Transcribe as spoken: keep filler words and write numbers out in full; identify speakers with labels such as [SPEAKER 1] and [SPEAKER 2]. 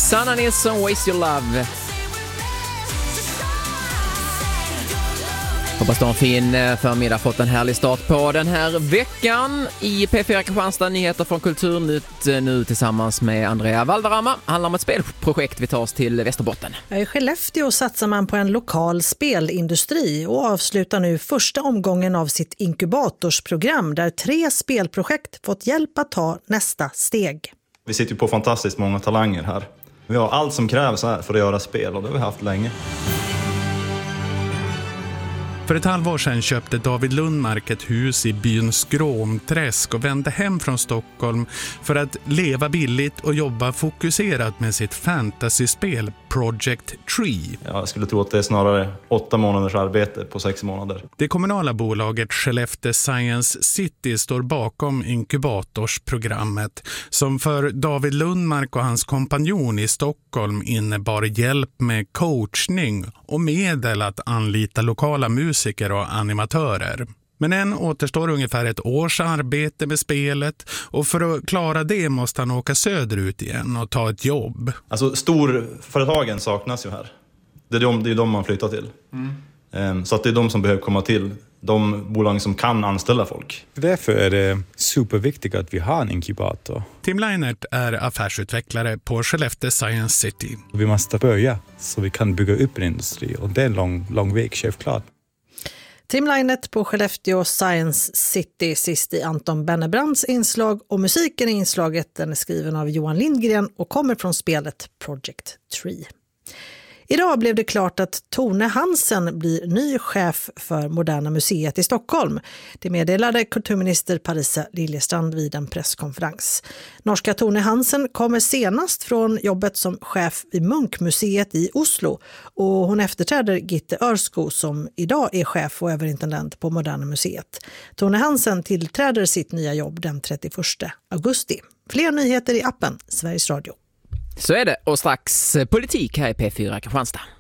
[SPEAKER 1] Sanna Nilsson, Waste Your Love. Hoppas du har en fin förmiddag, fått en härlig start på den här veckan. I P fyra Kristianstad, nyheter från Kulturnytt nu tillsammans med Andrea Valderrama. Handlar om ett spelprojekt vi tar oss till Västerbotten.
[SPEAKER 2] I Skellefteå satsar man på en lokal spelindustri och avslutar nu första omgången av sitt inkubatorsprogram där tre spelprojekt fått hjälp att ta nästa steg.
[SPEAKER 3] Vi sitter ju på fantastiskt många talanger här. Vi har allt som krävs här för att göra spel och det har vi haft länge.
[SPEAKER 4] För ett halvår sedan köpte David Lundmark ett hus i byn Skråmträsk och vände hem från Stockholm för att leva billigt och jobba fokuserat med sitt fantasyspel Project Tree.
[SPEAKER 3] Ja, jag skulle tro att det är snarare åtta månaders arbete på sex månader.
[SPEAKER 4] Det kommunala bolaget Skellefteå Science City står bakom inkubatorsprogrammet som för David Lundmark och hans kompanjon i Stockholm innebar hjälp med coachning och medel att anlita lokala musiker och animatörer. Men än återstår ungefär ett års arbete med spelet och för att klara det måste han åka söderut igen och ta ett jobb.
[SPEAKER 3] Alltså storföretagen saknas ju här. Det är de, det är de man flyttar till. Mm. Så att det är de som behöver komma till. De bolag som kan anställa folk.
[SPEAKER 5] Därför är det superviktigt att vi har en inkubator.
[SPEAKER 4] Tim Leinert är affärsutvecklare på Skellefteå Science City.
[SPEAKER 5] Vi måste börja så vi kan bygga upp en industri och det är en lång, lång väg, självklart.
[SPEAKER 2] Tim Leinert på Skellefteå Science City, sist i Anton Bennebrands inslag, och musiken i inslaget den är skriven av Johan Lindgren och kommer från spelet Project Tree. Idag blev det klart att Tone Hansen blir ny chef för Moderna Museet i Stockholm. Det meddelade kulturminister Parisa Liljestrand vid en presskonferens. Norska Tone Hansen kommer senast från jobbet som chef vid Munkmuseet i Oslo och hon efterträder Gitte Örsko som idag är chef och överintendent på Moderna Museet. Tone Hansen tillträder sitt nya jobb den trettioförsta augusti. Fler nyheter i appen Sveriges Radio.
[SPEAKER 1] Så är det, och strax politik här i P fyra Kristianstad.